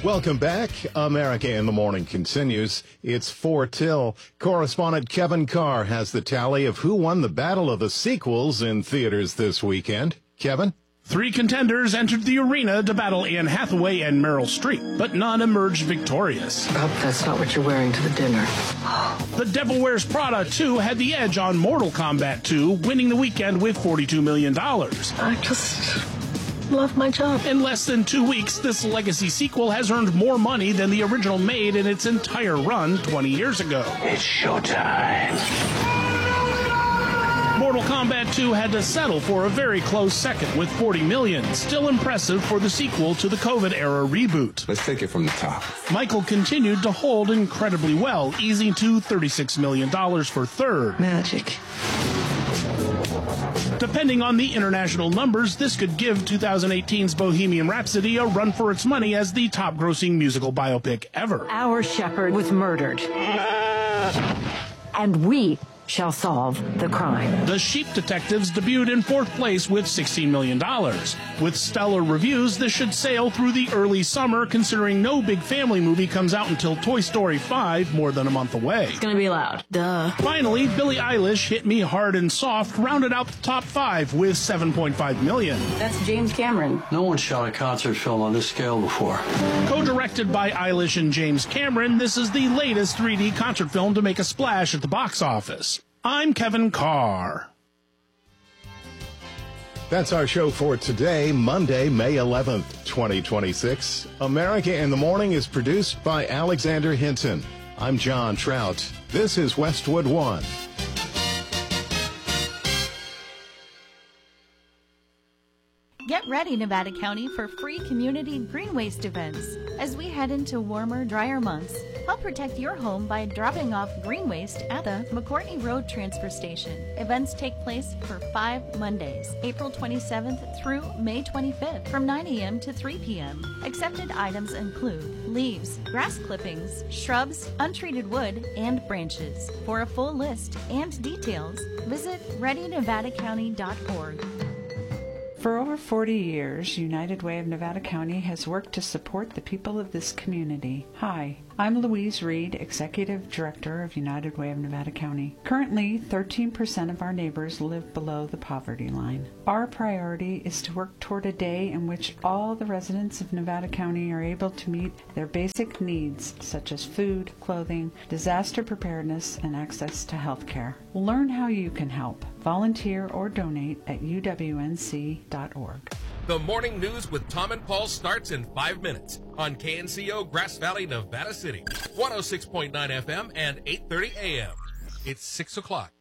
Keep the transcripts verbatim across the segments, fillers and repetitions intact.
Welcome back. America in the Morning continues. It's four till. Correspondent Kevin Carr has the tally of who won the battle of the sequels in theaters this weekend. Kevin? Three contenders entered the arena to battle Anne Hathaway and Meryl Streep, but none emerged victorious. I hope that's not what you're wearing to the dinner. The Devil Wears Prada two had the edge on Mortal Kombat two, winning the weekend with forty-two million dollars. I just love my job. In less than two weeks, this legacy sequel has earned more money than the original made in its entire run twenty years ago. It's showtime. Mortal Kombat two had to settle for a very close second with forty million dollars, still impressive for the sequel to the COVID-era reboot. Let's take it from the top. Michael continued to hold incredibly well, easing to thirty-six million dollars for third. Magic. Depending on the international numbers, this could give twenty eighteen's Bohemian Rhapsody a run for its money as the top-grossing musical biopic ever. Our shepherd was murdered, and we shall solve the crime. The Sheep Detectives debuted in fourth place with sixteen million dollars. With stellar reviews, this should sail through the early summer, considering no big family movie comes out until Toy Story five, more than a month away. It's gonna be loud. Duh. Finally, Billie Eilish, Hit Me Hard and Soft, rounded out the top five with seven point five million dollars. That's James Cameron. No one shot a concert film on this scale before. Co-directed by Eilish and James Cameron, this is the latest three D concert film to make a splash at the box office. I'm Kevin Carr. That's our show for today, Monday, May eleventh, twenty twenty-six. America in the Morning is produced by Alexander Hinton. I'm John Trout. This is Westwood One. Get ready, Nevada County, for free community green waste events. As we head into warmer, drier months, help protect your home by dropping off green waste at the McCourtney Road Transfer Station. Events take place for five Mondays, April twenty-seventh through May twenty-fifth, from nine a.m. to three p.m. Accepted items include leaves, grass clippings, shrubs, untreated wood, and branches. For a full list and details, visit ready nevada county dot org. For over forty years, United Way of Nevada County has worked to support the people of this community. Hi, I'm Louise Reed, Executive Director of United Way of Nevada County. Currently, thirteen percent of our neighbors live below the poverty line. Our priority is to work toward a day in which all the residents of Nevada County are able to meet their basic needs, such as food, clothing, disaster preparedness, and access to health care. Learn how you can help. Volunteer or donate at u w n c dot org. The morning news with Tom and Paul starts in five minutes on K N C O Grass Valley, Nevada City, one oh six point nine F M and eight thirty A M. It's six o'clock.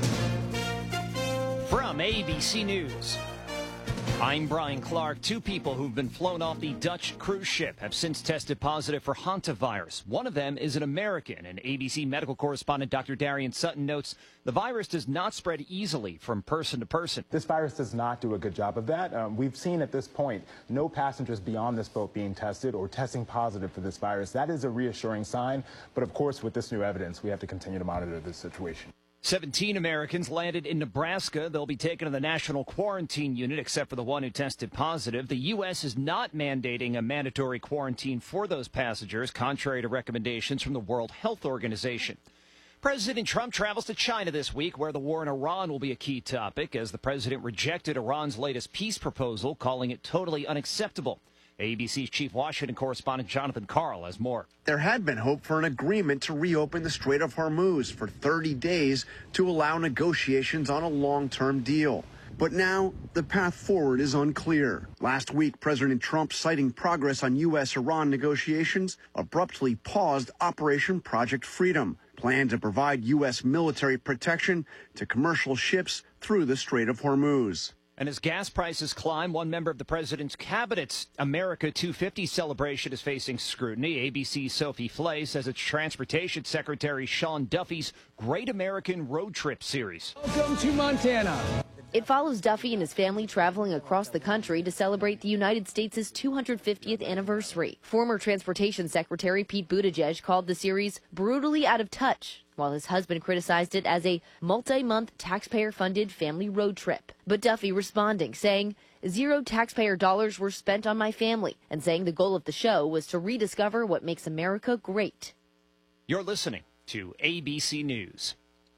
From A B C News, I'm Brian Clark. Two people who've been flown off the Dutch cruise ship have since tested positive for hantavirus. One of them is an American, and A B C medical correspondent Doctor Darian Sutton notes the virus does not spread easily from person to person. This virus does not do a good job of that. Um, we've seen at this point no passengers beyond this boat being tested or testing positive for this virus. That is a reassuring sign, but of course with this new evidence we have to continue to monitor this situation. seventeen Americans landed in Nebraska. They'll be taken to the national quarantine unit, except for the one who tested positive. The U S is not mandating a mandatory quarantine for those passengers, contrary to recommendations from the World Health Organization. President Trump travels to China this week, where the war in Iran will be a key topic, as the president rejected Iran's latest peace proposal, calling it totally unacceptable. A B C's chief Washington correspondent Jonathan Karl has more. There had been hope for an agreement to reopen the Strait of Hormuz for thirty days to allow negotiations on a long-term deal. But now the path forward is unclear. Last week, President Trump, citing progress on U S Iran negotiations, abruptly paused Operation Project Freedom, planned to provide U S military protection to commercial ships through the Strait of Hormuz. And as gas prices climb, one member of the president's cabinet's America two fifty celebration is facing scrutiny. A B C's Sophie Flay says it's Transportation Secretary Sean Duffy's Great American Road Trip series. Welcome to Montana. It follows Duffy and his family traveling across the country to celebrate the United States' two hundred fiftieth anniversary. Former Transportation Secretary Pete Buttigieg called the series brutally out of touch, while his husband criticized it as a multi-month taxpayer-funded family road trip. But Duffy responding, saying, zero taxpayer dollars were spent on my family, and saying the goal of the show was to rediscover what makes America great. You're listening to A B C News.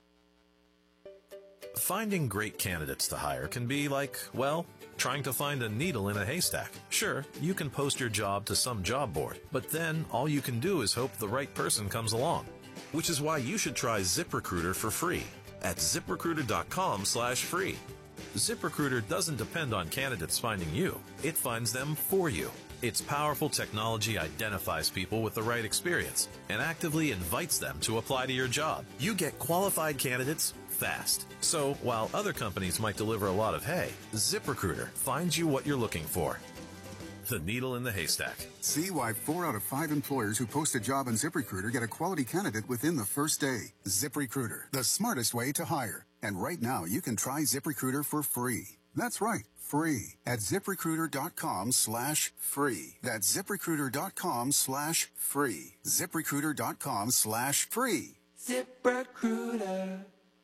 Finding great candidates to hire can be like, well, trying to find a needle in a haystack. Sure, you can post your job to some job board, but then all you can do is hope the right person comes along. Which is why you should try ZipRecruiter for free at ZipRecruiter.com slash free. ZipRecruiter doesn't depend on candidates finding you. It finds them for you. Its powerful technology identifies people with the right experience and actively invites them to apply to your job. You get qualified candidates fast. So while other companies might deliver a lot of hay, ZipRecruiter finds you what you're looking for. The needle in the haystack. See why four out of five employers who post a job on ZipRecruiter get a quality candidate within the first day. ZipRecruiter, the smartest way to hire. And right now, you can try ZipRecruiter for free. That's right, free at ZipRecruiter.com slash free. That's ZipRecruiter.com slash free. ZipRecruiter.com slash free. ZipRecruiter.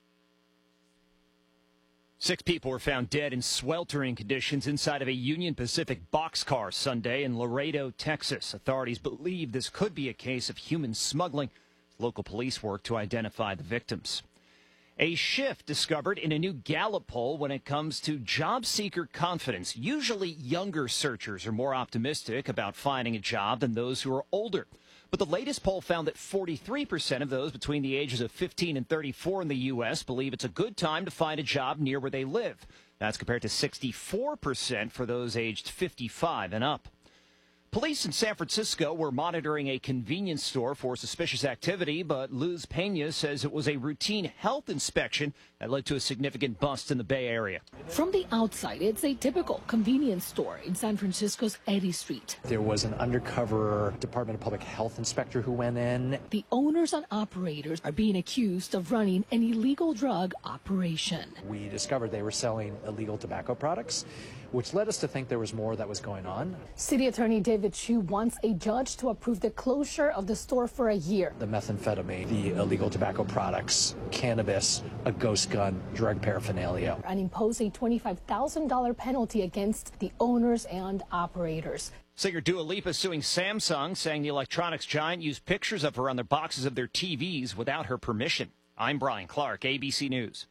Six people were found dead in sweltering conditions inside of a Union Pacific boxcar Sunday in Laredo, Texas. Authorities believe this could be a case of human smuggling. Local police work to identify the victims. A shift discovered in a new Gallup poll when it comes to job seeker confidence. Usually younger searchers are more optimistic about finding a job than those who are older. But the latest poll found that forty-three percent of those between the ages of fifteen and thirty-four in the U S believe it's a good time to find a job near where they live. That's compared to sixty-four percent for those aged fifty-five and up. Police in San Francisco were monitoring a convenience store for suspicious activity, but Luz Pena says it was a routine health inspection that led to a significant bust in the Bay Area. From the outside, it's a typical convenience store in San Francisco's Eddy Street. There was an undercover Department of Public Health inspector who went in. The owners and operators are being accused of running an illegal drug operation. We discovered they were selling illegal tobacco products, which led us to think there was more that was going on. City Attorney David Chu wants a judge to approve the closure of the store for a year. The methamphetamine, the illegal tobacco products, cannabis, a ghost gun, drug paraphernalia. And impose a twenty-five thousand dollars penalty against the owners and operators. Singer Dua Lipa suing Samsung, saying the electronics giant used pictures of her on the boxes of their T Vs without her permission. I'm Brian Clark, A B C News.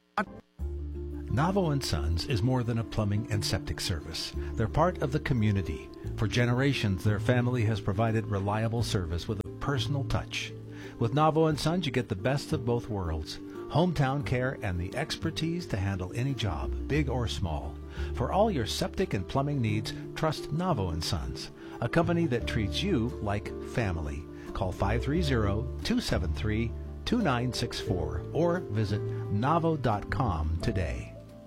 Navo and Sons is more than a plumbing and septic service. They're part of the community. For generations, their family has provided reliable service with a personal touch. With Navo and Sons, you get the best of both worlds. Hometown care and the expertise to handle any job, big or small. For all your septic and plumbing needs, trust Navo and Sons, a company that treats you like family. Call five three zero, two seven three, two nine six four or visit navo dot com today.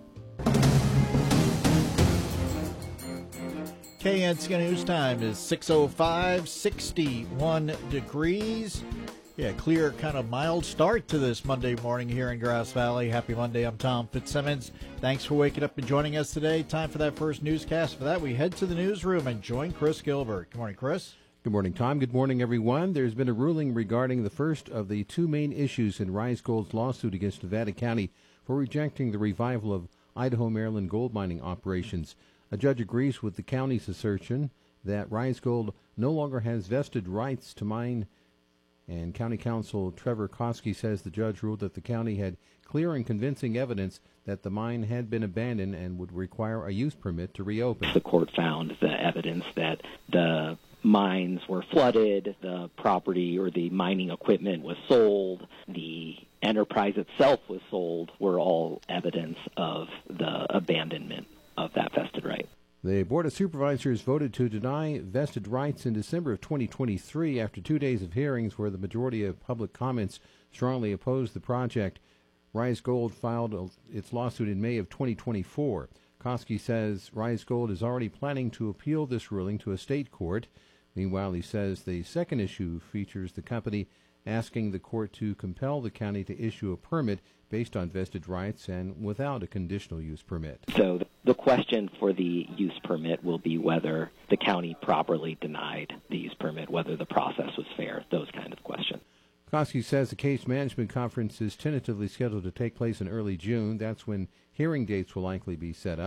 K N C News time is six oh five, sixty-one degrees. Yeah, clear, kind of mild start to this Monday morning here in Grass Valley. Happy Monday. I'm Tom Fitzsimmons. Thanks for waking up and joining us today. Time for that first newscast. For that, we head to the newsroom and join Chris Gilbert. Good morning, Chris. Good morning, Tom. Good morning, everyone. There's been a ruling regarding the first of the two main issues in Rise Gold's lawsuit against Nevada County for rejecting the revival of Idaho, Maryland gold mining operations. A judge agrees with the county's assertion that Rise Gold no longer has vested rights to mine, and County Counsel Trevor Koski says the judge ruled that the county had clear and convincing evidence that the mine had been abandoned and would require a use permit to reopen. The court found the evidence that the mines were flooded, the property or the mining equipment was sold, the enterprise itself was sold, were all evidence of the abandonment of that vested right. The Board of Supervisors voted to deny vested rights in December of twenty twenty-three after two days of hearings where the majority of public comments strongly opposed the project. Rise Gold filed its lawsuit in May of twenty twenty-four. Koski says Rise Gold is already planning to appeal this ruling to a state court. Meanwhile, he says the second issue features the company asking the court to compel the county to issue a permit based on vested rights and without a conditional use permit. So the question for the use permit will be whether the county properly denied the use permit, whether the process was fair, those kind of questions. Koski says the case management conference is tentatively scheduled to take place in early June. That's when hearing dates will likely be set up.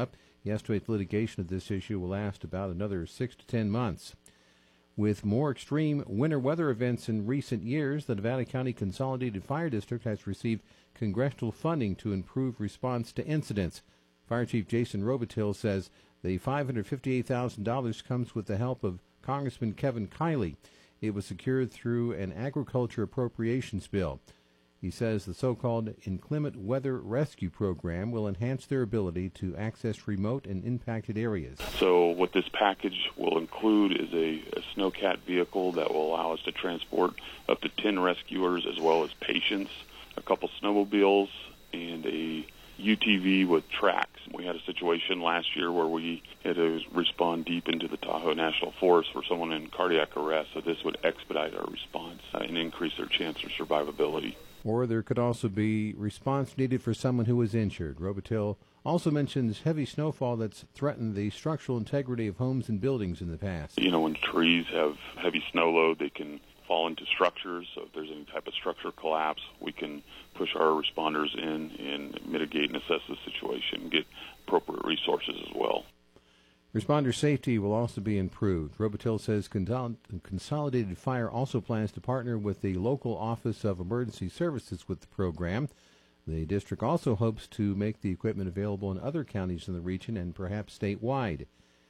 He estimates litigation of this issue will last about another six to ten months. With more extreme winter weather events in recent years, the Nevada County Consolidated Fire District has received congressional funding to improve response to incidents. Fire Chief Jason Robitil says the five hundred fifty-eight thousand dollars comes with the help of Congressman Kevin Kiley. It was secured through an agriculture appropriations bill. He says the so-called Inclement Weather Rescue Program will enhance their ability to access remote and impacted areas. So what this package will include is a, a snowcat vehicle that will allow us to transport up to ten rescuers as well as patients, a couple snowmobiles, and a U T V with tracks. We had a situation last year where we had to respond deep into the Tahoe National Forest for someone in cardiac arrest, so this would expedite our response uh, and increase their chance of survivability. Or there could also be response needed for someone who was injured. Robitil also mentions heavy snowfall that's threatened the structural integrity of homes and buildings in the past. You know, when trees have heavy snow load, they can fall into structures. So if there's any type of structure collapse, we can push our responders in and mitigate and assess the situation and get appropriate resources as well. Responder safety will also be improved. Robitil says Consolidated Fire also plans to partner with the local Office of Emergency Services with the program. The district also hopes to make the equipment available in other counties in the region and perhaps statewide.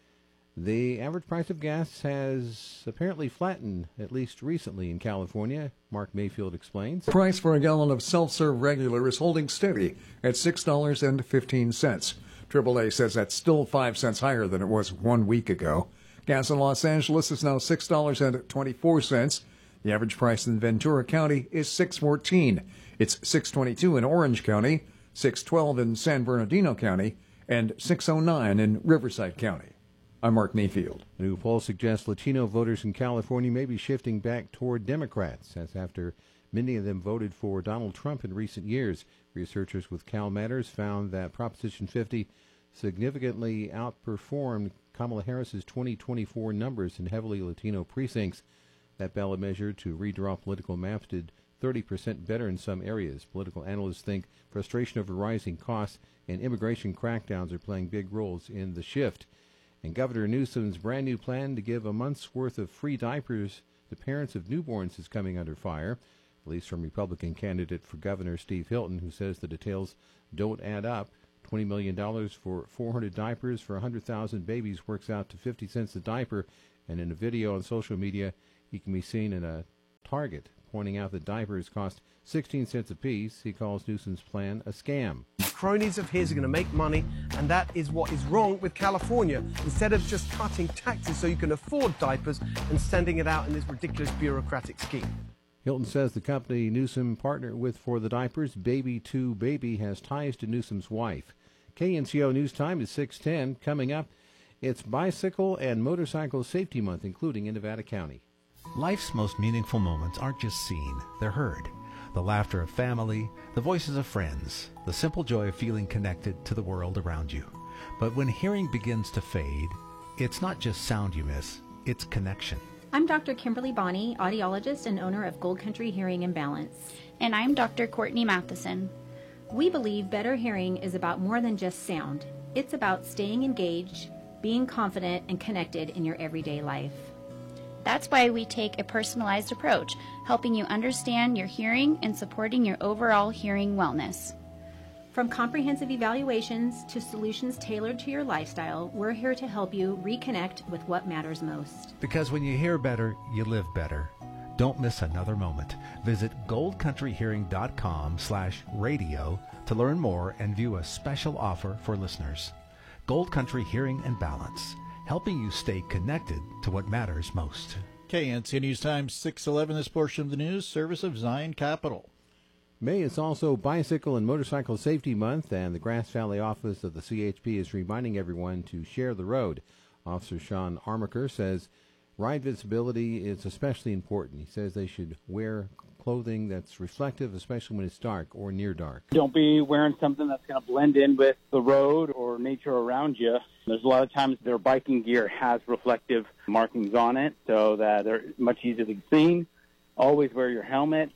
The average price of gas has apparently flattened, at least recently in California. Mark Mayfield explains. The price for a gallon of self-serve regular is holding steady at six dollars and fifteen cents. triple A says that's still five cents higher than it was one week ago. Gas in Los Angeles is now six dollars and twenty-four cents. The average price in Ventura County is six dollars and fourteen cents. It's six dollars and twenty-two cents in Orange County, six dollars and twelve cents in San Bernardino County, and six dollars and nine cents in Riverside County. I'm Mark Mayfield. A new poll suggests Latino voters in California may be shifting back toward Democrats. That's after many of them voted for Donald Trump in recent years. Researchers with Cal Matters found that Proposition fifty significantly outperformed Kamala Harris's twenty twenty-four numbers in heavily Latino precincts. That ballot measure to redraw political maps did thirty percent better in some areas. Political analysts think frustration over rising costs and immigration crackdowns are playing big roles in the shift. And Governor Newsom's brand new plan to give a month's worth of free diapers to parents of newborns is coming under fire, at least from Republican candidate for governor Steve Hilton, who says the details don't add up. twenty million dollars for four hundred diapers for one hundred thousand babies works out to fifty cents a diaper, and in a video on social media, he can be seen in a Target pointing out that diapers cost sixteen cents apiece. He calls Newsom's plan a scam. Cronies of his are going to make money, and that is what is wrong with California. Instead of just cutting taxes so you can afford diapers and sending it out in this ridiculous bureaucratic scheme. Hilton says the company Newsom partnered with for the diapers, Baby two Baby, has ties to Newsom's wife. K N C O News Time is six ten. Coming up, it's Bicycle and Motorcycle Safety Month, including in Nevada County. Life's most meaningful moments aren't just seen, they're heard. The laughter of family, the voices of friends, the simple joy of feeling connected to the world around you. But when hearing begins to fade, it's not just sound you miss, it's connection. I'm Doctor Kimberly Bonney, audiologist and owner of Gold Country Hearing and Balance. And I'm Doctor Courtney Matheson. We believe better hearing is about more than just sound. It's about staying engaged, being confident, and connected in your everyday life. That's why we take a personalized approach, helping you understand your hearing and supporting your overall hearing wellness. From comprehensive evaluations to solutions tailored to your lifestyle, we're here to help you reconnect with what matters most. Because when you hear better, you live better. Don't miss another moment. Visit goldcountryhearing.com slash radio to learn more and view a special offer for listeners. Gold Country Hearing and Balance, helping you stay connected to what matters most. K N C News Time six eleven, this portion of the news, service of Zion Capital. May is also Bicycle and Motorcycle Safety Month, and the Grass Valley office of the C H P is reminding everyone to share the road. Officer Sean Armaker says ride visibility is especially important. He says they should wear clothing that's reflective, especially when it's dark or near dark. Don't be wearing something that's going to blend in with the road or nature around you. There's a lot of times their biking gear has reflective markings on it so that they're much easier to be seen. Always wear your helmet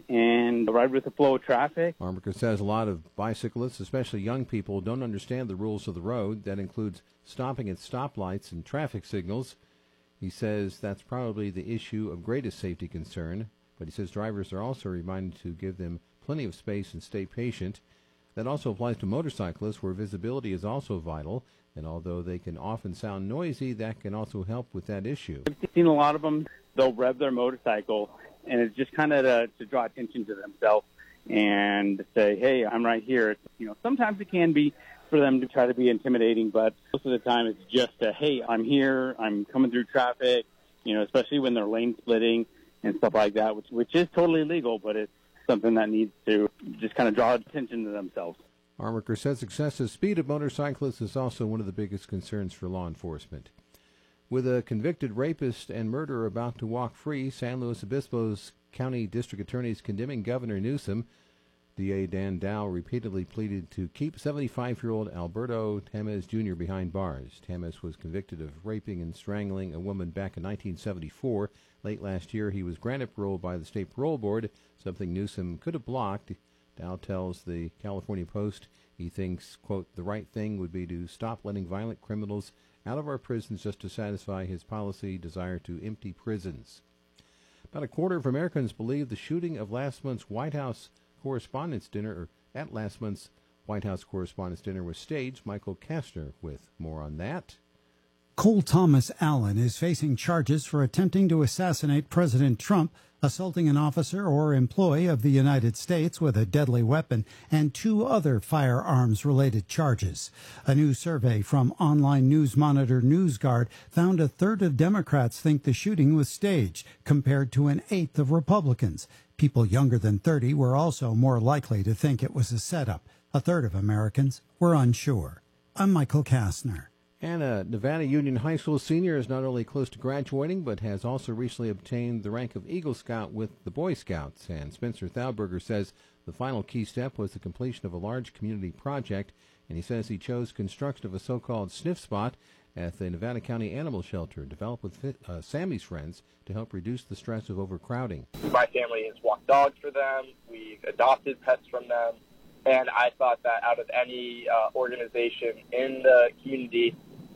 and ride with the flow of traffic. Armiker says a lot of bicyclists, especially young people, don't understand the rules of the road. That includes stopping at stoplights and traffic signals. He says that's probably the issue of greatest safety concern, but he says drivers are also reminded to give them plenty of space and stay patient. That also applies to motorcyclists, where visibility is also vital, and although they can often sound noisy, that can also help with that issue. I've seen a lot of them, they'll rev their motorcycle, and it's just kind of to, to draw attention to themselves and say, hey, I'm right here. It's, you know, sometimes it can be for them to try to be intimidating, but most of the time it's just a, hey, I'm here, I'm coming through traffic, you know, especially when they're lane splitting and stuff like that, which, which is totally legal, but it's something that needs to just kind of draw attention to themselves. Armiker says excessive speed of motorcyclists is also one of the biggest concerns for law enforcement. With a convicted rapist and murderer about to walk free, San Luis Obispo's county district attorney is condemning Governor Newsom. D A Dan Dow repeatedly pleaded to keep seventy-five-year-old Alberto Tamez Junior behind bars. Tamez was convicted of raping and strangling a woman back in nineteen seventy-four. Late last year, he was granted parole by the state parole board, something Newsom could have blocked. Dow tells the California Post he thinks, quote, the right thing would be to stop letting violent criminals out of our prisons just to satisfy his policy desire to empty prisons. About a quarter of Americans believe the shooting of last month's White House Correspondents' Dinner, or at last month's White House Correspondents' Dinner, was staged. Michael Kastner with more on that. Cole Thomas Allen is facing charges for attempting to assassinate President Trump, assaulting an officer or employee of the United States with a deadly weapon, and two other firearms-related charges. A new survey from online news monitor NewsGuard found a third of Democrats think the shooting was staged, compared to an eighth of Republicans. People younger than thirty were also more likely to think it was a setup. A third of Americans were unsure. I'm Michael Kastner. And a Nevada Union High School senior is not only close to graduating, but has also recently obtained the rank of Eagle Scout with the Boy Scouts. And Spencer Thauberger says the final key step was the completion of a large community project, and he says he chose construction of a so-called sniff spot at the Nevada County Animal Shelter, developed with uh, Sammy's friends to help reduce the stress of overcrowding. My family has walked dogs for them. We've adopted pets from them. And I thought that out of any uh, organization in the community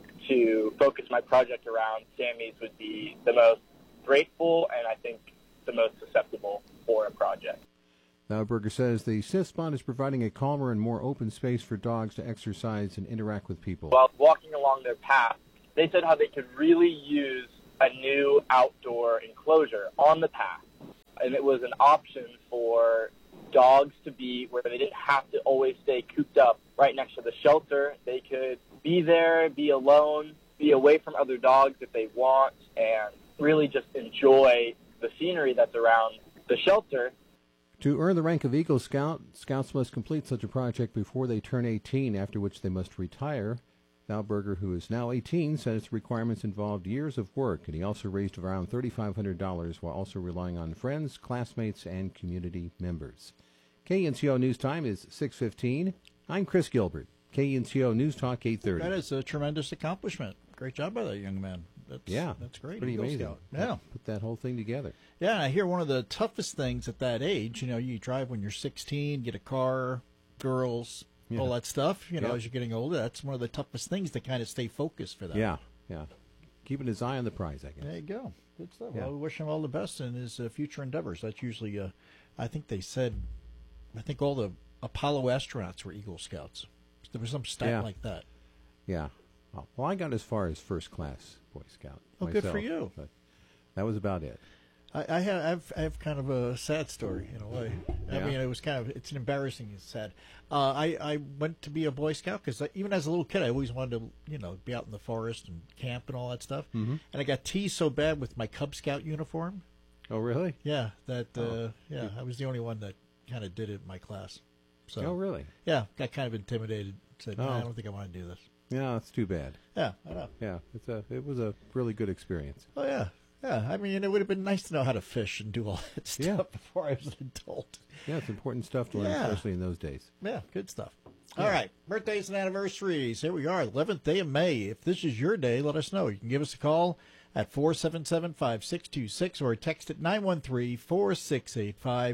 to focus my project around, Sammy's would be the most grateful and I think the most susceptible for a project. Thauberger says the sniff spot is providing a calmer and more open space for dogs to exercise and interact with people. While walking along their path, they said how they could really use a new outdoor enclosure on the path. And it was an option for dogs to be where they didn't have to always stay cooped up right next to the shelter. They could be there, be alone, be away from other dogs if they want, and really just enjoy the scenery that's around the shelter. To earn the rank of Eagle Scout, Scouts must complete such a project before they turn eighteen, after which they must retire. Thauberger, who is now eighteen, says the requirements involved years of work, and he also raised around three thousand five hundred dollars while also relying on friends, classmates, and community members. K N C O News Time is six fifteen. I'm Chris Gilbert. K N C O News Talk eight thirty. That is a tremendous accomplishment. Great job by that young man. That's, yeah, that's great. Pretty Eagle amazing. Scout. Yeah, put that whole thing together. Yeah, and I hear one of the toughest things at that age. You know, you drive when you're sixteen, get a car, girls, yeah. all that stuff. You know, yeah. as you're getting older, that's one of the toughest things to kind of stay focused for that. Yeah, yeah. Keeping his eye on the prize, I guess. There you go. Good stuff. Yeah. Well, we wish him all the best in his uh, future endeavors. That's usually, uh, I think they said, I think all the Apollo astronauts were Eagle Scouts. There was some stat yeah. like that. Yeah. Well, I got as far as first class Boy Scout. Oh, myself, good for you. But that was about it. I, I have, I have, I have kind of a sad story in a way. I yeah. mean, it was kind of, it's an embarrassing and sad. Uh, I, I went to be a Boy Scout because even as a little kid, I always wanted to, you know, be out in the forest and camp and all that stuff. Mm-hmm. And I got teased so bad with my Cub Scout uniform. Oh, really? Yeah. That, uh, oh. yeah, I was the only one that kind of did it in my class. So, oh, really? Yeah, got kind of intimidated. Said, no, oh. I don't think I want to do this. Yeah, that's too bad. Yeah, I know. Yeah, it's a it was a really good experience. Oh yeah, yeah. I mean, it would have been nice to know how to fish and do all that stuff yeah. before I was an adult. Yeah, it's important stuff to learn, yeah. especially in those days. Yeah, good stuff. Yeah. All right, birthdays and anniversaries. Here we are, eleventh day of May. If this is your day, let us know. You can give us a call at four seven seven, five six two six or text at nine one three, four six eight five.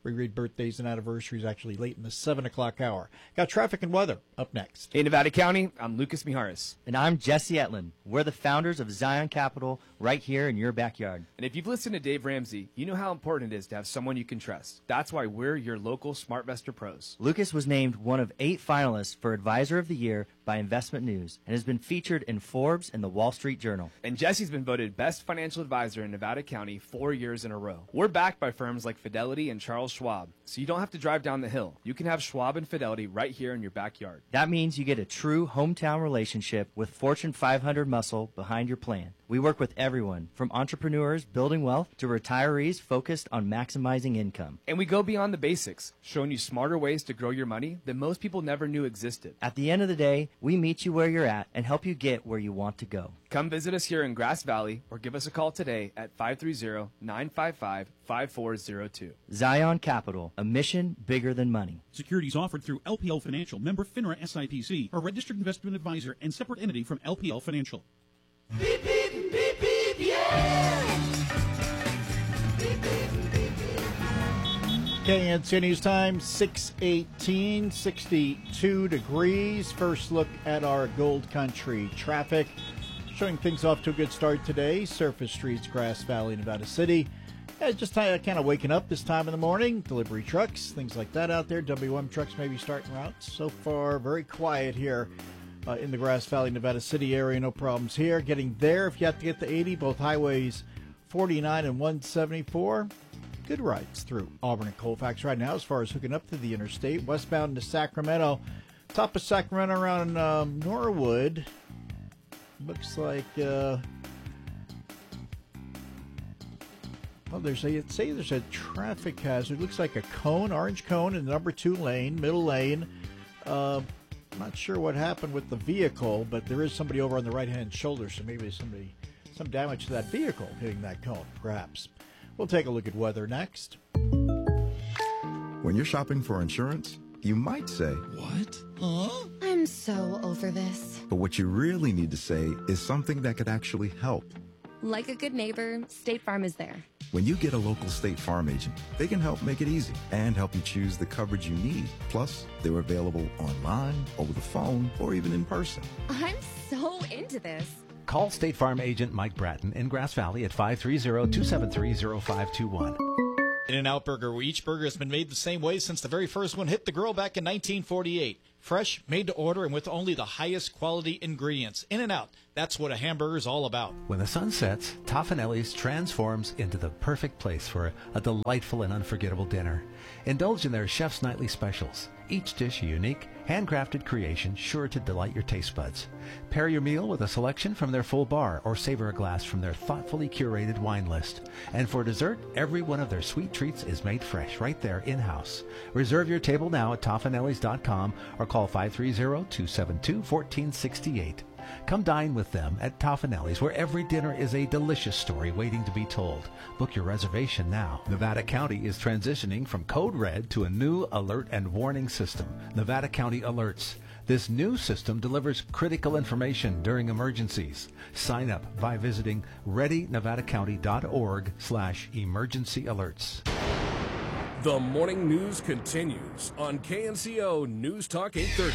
We read birthdays and anniversaries actually late in the seven o'clock hour. Got traffic and weather up next. In Nevada County, I'm Lucas Mijares. And I'm Jesse Etlin. We're the founders of Zion Capital right here in your backyard. And if you've listened to Dave Ramsey, you know how important it is to have someone you can trust. That's why we're your local SmartVestor pros. Lucas was named one of eight finalists for Advisor of the Year by Investment News and has been featured in Forbes and the Wall Street Journal. And Jesse's been voted Best Financial Advisor in Nevada County four years in a row. We're backed by firms like Fidelity and Charles Schwab, so you don't have to drive down the hill. You can have Schwab and Fidelity right here in your backyard. That means you get a true hometown relationship with Fortune five hundred muscle behind your plan. We work with everyone, from entrepreneurs building wealth to retirees focused on maximizing income. And we go beyond the basics, showing you smarter ways to grow your money that most people never knew existed. At the end of the day, we meet you where you're at and help you get where you want to go. Come visit us here in Grass Valley or give us a call today at five three zero, nine five five, five four zero two. Zion Capital, a mission bigger than money. Securities offered through L P L Financial, member FINRA S I P C, a registered investment advisor and separate entity from L P L Financial. Beep, beep, beep, beep, yeah! Beep, beep, beep, beep. K N C News Time, six eighteen, sixty-two degrees. First look at our Gold Country traffic. Showing things off to a good start today. Surface streets, Grass Valley, Nevada City. Yeah, just uh, kind of waking up this time in the morning. Delivery trucks, things like that out there. W M trucks maybe starting routes. So far, very quiet here uh, in the Grass Valley, Nevada City area. No problems here. Getting there, if you have to get to eighty, both highways forty-nine and one seventy-four. Good rides through Auburn and Colfax right now as far as hooking up to the interstate. Westbound to Sacramento. Top of Sacramento around um, Norwood. Looks like... Uh, Well, there's a say there's a traffic hazard. Looks like a cone, orange cone in the number two lane, middle lane. Uh, I'm not sure what happened with the vehicle, but there is somebody over on the right-hand shoulder, so maybe somebody some damage to that vehicle hitting that cone, perhaps. We'll take a look at weather next. When you're shopping for insurance, you might say, "What? Huh? I'm so over this." But what you really need to say is something that could actually help. Like a good neighbor, State Farm is there. When you get a local State Farm agent, they can help make it easy and help you choose the coverage you need. Plus, they're available online, over the phone, or even in person. I'm so into this. Call State Farm agent Mike Bratton in Grass Valley at five three zero, two seven three, zero five two one. In-N-Out Burger, where each burger has been made the same way since the very first one hit the grill back in nineteen forty-eight. Fresh, made to order, and with only the highest quality ingredients. In-N-Out, that's what a hamburger is all about. When the sun sets, Toffanelli's transforms into the perfect place for a, a delightful and unforgettable dinner. Indulge in their chef's nightly specials. Each dish a unique, handcrafted creation sure to delight your taste buds. Pair your meal with a selection from their full bar or savor a glass from their thoughtfully curated wine list. And for dessert, every one of their sweet treats is made fresh right there in-house. Reserve your table now at Toffanellis dot com or call five three zero, two seven two, one four six eight. Come dine with them at Toffanelli's, where every dinner is a delicious story waiting to be told. Book your reservation now. Nevada County is transitioning from Code Red to a new alert and warning system, Nevada County Alerts. This new system delivers critical information during emergencies. Sign up by visiting ready nevada county dot org slash emergency alerts. The morning news continues on K N C O News Talk eight thirty.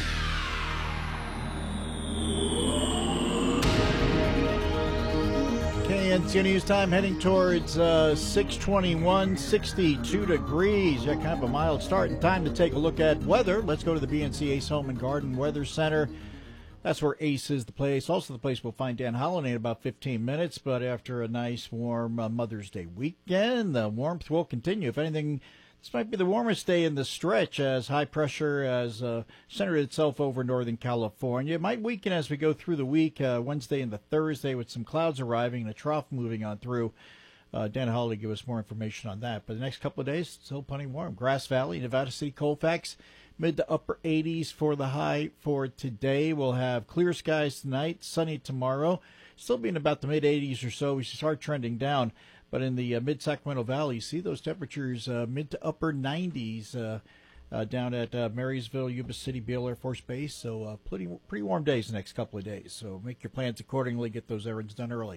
K N C O News Time heading towards uh, six twenty-one, sixty-two degrees. Yeah, kind of a mild start. And time to take a look at weather. Let's go to the B N C Ace Home and Garden Weather Center. That's where Ace is the place. Also the place we'll find Dan Holliday in about fifteen minutes. But after a nice, warm uh, Mother's Day weekend, the warmth will continue. If anything, this might be the warmest day in the stretch as high pressure has uh, centered itself over Northern California. It might weaken as we go through the week, uh, Wednesday and the Thursday, with some clouds arriving and a trough moving on through. Uh, Dan Holiday will give us more information on that. But the next couple of days, still plenty warm. Grass Valley, Nevada City, Colfax, mid to upper eighties for the high for today. We'll have clear skies tonight, sunny tomorrow. Still being about the mid eighties or so. We should start trending down. But in the uh, mid-Sacramento Valley, you see those temperatures uh, mid to upper nineties uh, uh, down at uh, Marysville, Yuba City, Beale Air Force Base. So uh, pretty, pretty warm days the next couple of days. So make your plans accordingly. Get those errands done early.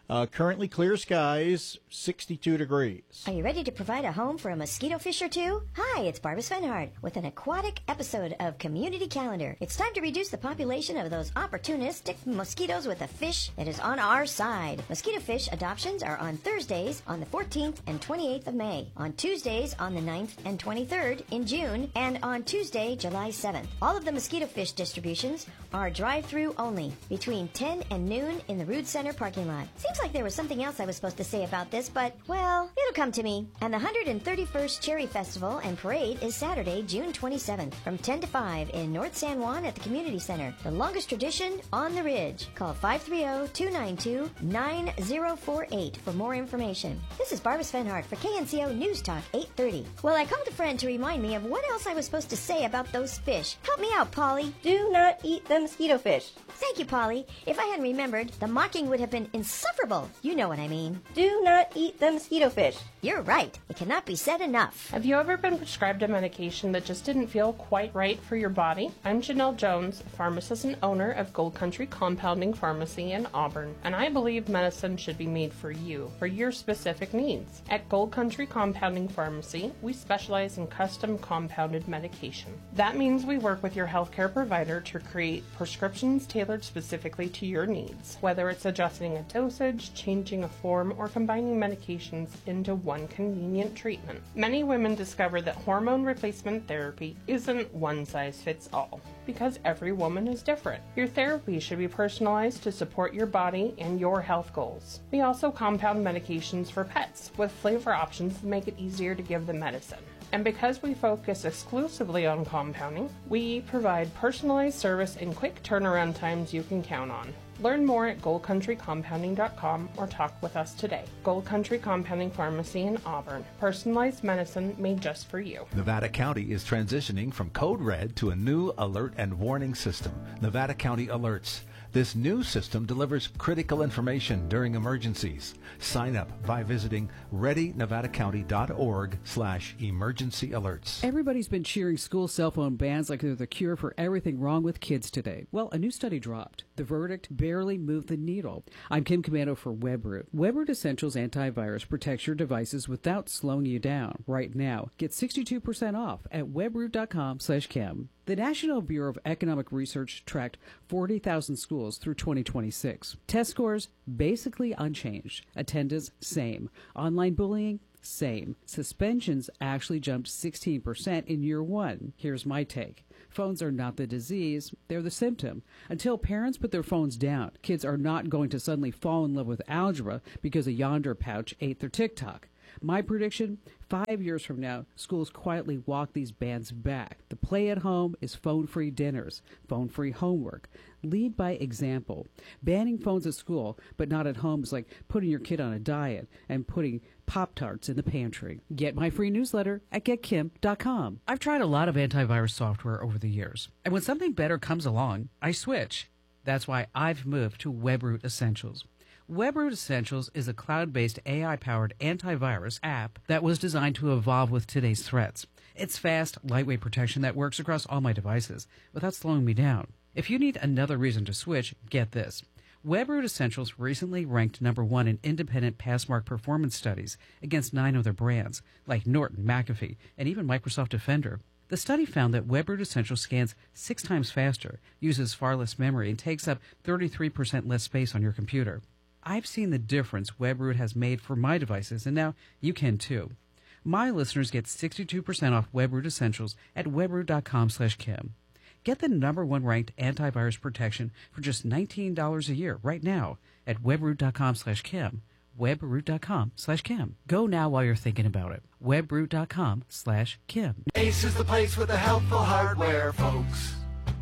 Uh, currently clear skies, sixty-two degrees. Are you ready to provide a home for a mosquito fish or two? Hi, it's Barbara Svenhard with an aquatic episode of Community Calendar. It's time to reduce the population of those opportunistic mosquitoes with a fish that is on our side. Mosquito fish adoptions are on Thursdays on the fourteenth and twenty-eighth of May, on Tuesdays on the ninth and twenty-third in June, and on Tuesday, July seventh. All of the mosquito fish distributions are drive-through only between ten and noon in the Rood Center parking lot. Seems like there was something else I was supposed to say about this, but, well, it'll come to me. And the one hundred thirty-first Cherry Festival and Parade is Saturday, June twenty-seventh, from ten to five in North San Juan at the Community Center. The longest tradition on the Ridge. Call five three zero, two nine two, nine zero four eight for more information. This is Barbara Svenhart for K N C O News Talk eight thirty. Well, I called a friend to remind me of what else I was supposed to say about those fish. Help me out, Polly. Do not eat the mosquito fish. Thank you, Polly. If I hadn't remembered, the mocking would have been insufferable. You know what I mean. Do not eat the mosquito fish. You're right. It cannot be said enough. Have you ever been prescribed a medication that just didn't feel quite right for your body? I'm Janelle Jones, pharmacist and owner of Gold Country Compounding Pharmacy in Auburn, and I believe medicine should be made for you, for your specific needs. At Gold Country Compounding Pharmacy, we specialize in custom compounded medication. That means we work with your healthcare provider to create prescriptions tailored specifically to your needs, whether it's adjusting a dosage, changing a form, or combining medications into one convenient treatment. Many women discover that hormone replacement therapy isn't one size fits all, because every woman is different. Your therapy should be personalized to support your body and your health goals. We also compound medications for pets with flavor options that make it easier to give the medicine. And because we focus exclusively on compounding, we provide personalized service and quick turnaround times you can count on. Learn more at gold country compounding dot com or talk with us today. Gold Country Compounding Pharmacy in Auburn. Personalized medicine made just for you. Nevada County is transitioning from Code Red to a new alert and warning system, Nevada County Alerts. This new system delivers critical information during emergencies. Sign up by visiting ready nevada county dot org slash emergency alerts. Everybody's been cheering school cell phone bans like they're the cure for everything wrong with kids today. Well, a new study dropped. The verdict barely moved the needle. I'm Kim Commando for WebRoot. WebRoot Essentials Antivirus protects your devices without slowing you down. Right now, get sixty-two percent off at webroot dot com slash Kim. The National Bureau of Economic Research tracked forty thousand schools through twenty twenty-six. Test scores basically unchanged. Attendance, same. Online bullying, same. Suspensions actually jumped sixteen percent in year one. Here's my take. Phones are not the disease, they're the symptom. Until parents put their phones down, kids are not going to suddenly fall in love with algebra because a Yonder pouch ate their TikTok. My prediction, five years from now, schools quietly walk these bans back. The play at home is phone-free dinners, phone-free homework. Lead by example. Banning phones at school, but not at home, is like putting your kid on a diet and putting Pop-Tarts in the pantry. Get my free newsletter at get kim dot com. I've tried a lot of antivirus software over the years, and when something better comes along, I switch. That's why I've moved to WebRoot Essentials. WebRoot Essentials is a cloud-based A I-powered antivirus app that was designed to evolve with today's threats. It's fast, lightweight protection that works across all my devices without slowing me down. If you need another reason to switch, get this. WebRoot Essentials recently ranked number one in independent Passmark performance studies against nine other brands, like Norton, McAfee, and even Microsoft Defender. The study found that WebRoot Essentials scans six times faster, uses far less memory, and takes up thirty-three percent less space on your computer. I've seen the difference WebRoot has made for my devices, and now you can too. My listeners get sixty-two percent off WebRoot Essentials at webroot dot com slash Kim. Get the number one ranked antivirus protection for just nineteen dollars a year right now at webroot dot com slash Kim. webroot dot com slash Kim. Go now while you're thinking about it. webroot dot com slash Kim. Ace is the place with the helpful hardware, folks.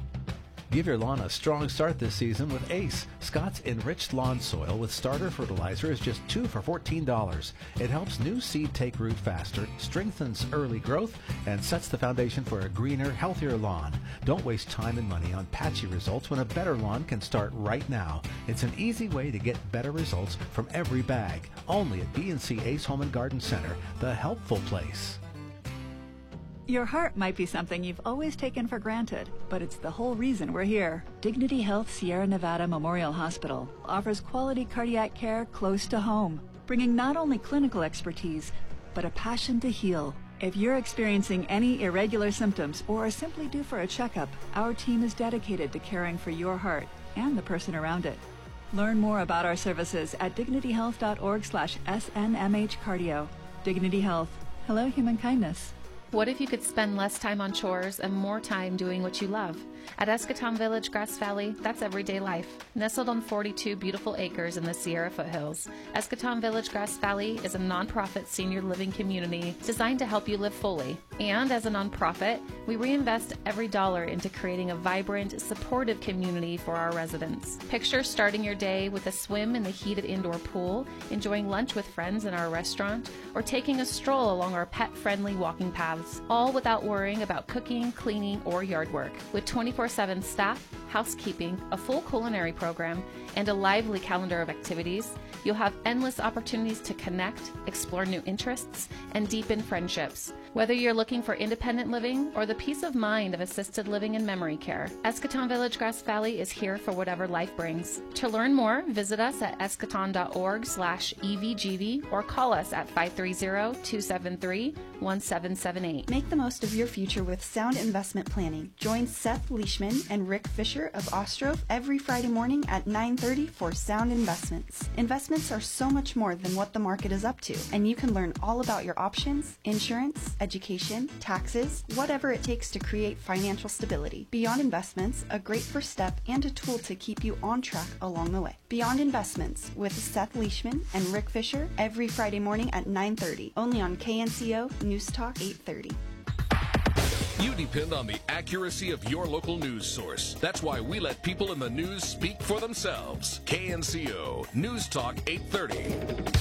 Give your lawn a strong start this season with Ace. Scott's Enriched Lawn Soil with starter fertilizer is just two for fourteen dollars. It helps new seed take root faster, strengthens early growth, and sets the foundation for a greener, healthier lawn. Don't waste time and money on patchy results when a better lawn can start right now. It's an easy way to get better results from every bag. Only at B and C Ace Home and Garden Center, the helpful place. Your heart might be something you've always taken for granted, but it's the whole reason we're here. Dignity Health Sierra Nevada Memorial Hospital offers quality cardiac care close to home, bringing not only clinical expertise, but a passion to heal. If you're experiencing any irregular symptoms or are simply due for a checkup, our team is dedicated to caring for your heart and the person around it. Learn more about our services at dignityhealth.org slash SNMHcardio. Dignity Health. Hello, human kindness. What if you could spend less time on chores and more time doing what you love? At Escatón Village, Grass Valley, that's everyday life. Nestled on forty-two beautiful acres in the Sierra foothills, Escatón Village, Grass Valley is a nonprofit senior living community designed to help you live fully. And as a nonprofit, we reinvest every dollar into creating a vibrant, supportive community for our residents. Picture starting your day with a swim in the heated indoor pool, enjoying lunch with friends in our restaurant, or taking a stroll along our pet-friendly walking paths, all without worrying about cooking, cleaning, or yard work. With twenty-four seven staff, housekeeping, a full culinary program, and a lively calendar of activities, you'll have endless opportunities to connect, explore new interests, and deepen friendships. Whether you're looking for independent living or the peace of mind of assisted living and memory care, Escatón Village Grass Valley is here for whatever life brings. To learn more, visit us at escaton.org slash evgv or call us at five three zero, two seven three, one seven seven eight. Make the most of your future with sound investment planning. Join Seth Leishman and Rick Fisher of Ostrov every Friday morning at nine thirty for Sound Investments. Investments are so much more than what the market is up to, and you can learn all about your options, insurance, education, taxes, whatever it takes to create financial stability. Beyond Investments, a great first step and a tool to keep you on track along the way. Beyond Investments with Seth Leishman and Rick Fisher every Friday morning at nine thirty, only on K N C O News Talk eight thirty. You depend on the accuracy of your local news source. That's why we let people in the news speak for themselves. K N C O News Talk eight thirty.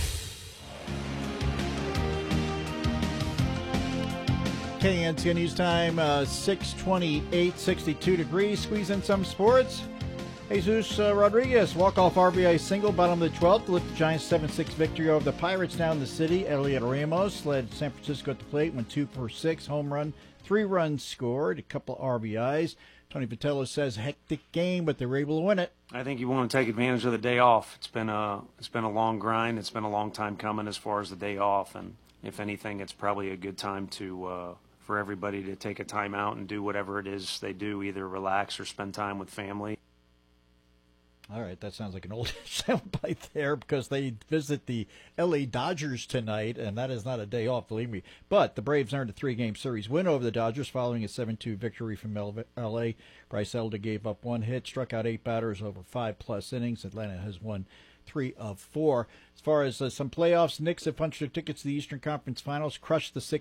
K N C O News Time, uh, six twenty-eight, sixty-two degrees. Squeeze in some sports. Jesus uh, Rodriguez, walk-off R B I single, bottom of the twelfth, to lift the Giants' seven six victory over the Pirates down in the city. Elliot Ramos led San Francisco at the plate, went two for six, home run, three runs scored, a couple R B Is. Tony Vitello says hectic game, but they were able to win it. I think you want to take advantage of the day off. It's been a it's been a long grind. It's been a long time coming as far as the day off, and if anything, it's probably a good time to uh, for everybody to take a time out and do whatever it is they do, either relax or spend time with family. All right, that sounds like an old soundbite there, because they visit the L A Dodgers tonight, and that is not a day off, believe me. But the Braves earned a three-game series win over the Dodgers following a seven two victory from L A. Bryce Elder gave up one hit, struck out eight batters over five-plus innings. Atlanta has won three of four. As far as uh, some playoffs, Knicks have punched their tickets to the Eastern Conference Finals, crushed the